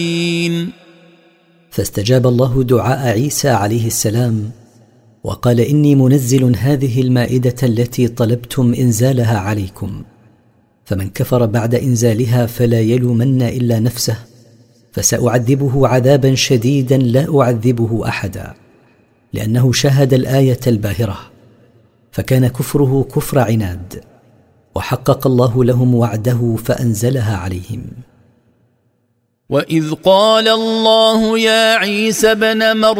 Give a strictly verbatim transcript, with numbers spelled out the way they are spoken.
فاستجاب الله دعاء عيسى عليه السلام وقال: إني منزل هذه المائدة التي طلبتم إنزالها عليكم، فمن كفر بعد إنزالها فلا يلومن إلا نفسه، فسأعذبه عذابا شديدا لا أعذبه أحدا، لأنه شاهد الآية الباهرة، فكان كفره كفر عناد، وحقق الله لهم وعده فأنزلها عليهم. وإذ قال الله يا عيسى ابن مريم